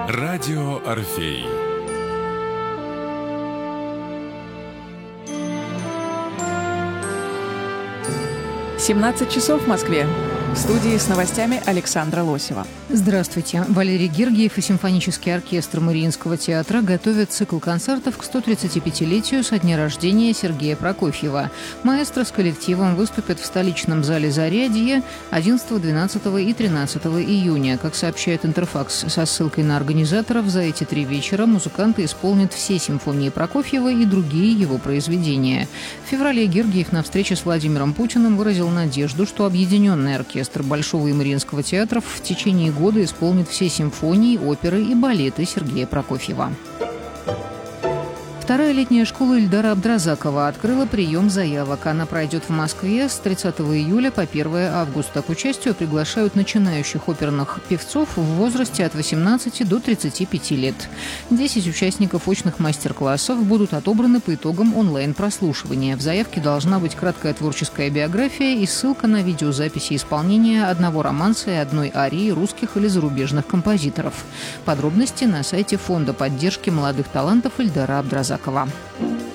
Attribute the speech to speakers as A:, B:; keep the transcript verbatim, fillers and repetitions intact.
A: Радио Орфей.
B: семнадцать часов в Москве. В студии с новостями Александра Лосева.
C: Здравствуйте. Валерий Гергиев и симфонический оркестр Мариинского театра готовят цикл концертов к сто тридцатипятилетию со дня рождения Сергея Прокофьева. Маэстро с коллективом выступят в столичном зале «Зарядье» одиннадцатого, двенадцатого и тринадцатого июня. Как сообщает Интерфакс со ссылкой на организаторов, за эти три вечера музыканты исполнят все симфонии Прокофьева и другие его произведения. В феврале Гергиев на встрече с Владимиром Путиным выразил надежду, что объединенный оркестр Оркестр Большого и Мариинского театров в течение года исполнит все симфонии, оперы и балеты Сергея Прокофьева. Вторая летняя школа Ильдара Абдразакова открыла прием заявок. Она пройдет в Москве с тридцатого июля по первого августа. К участию приглашают начинающих оперных певцов в возрасте от восемнадцати до тридцати пяти лет. Десять участников очных мастер-классов будут отобраны по итогам онлайн-прослушивания. В заявке должна быть краткая творческая биография и ссылка на видеозаписи исполнения одного романса и одной арии русских или зарубежных композиторов. Подробности на сайте Фонда поддержки молодых талантов Ильдара Абдразакова.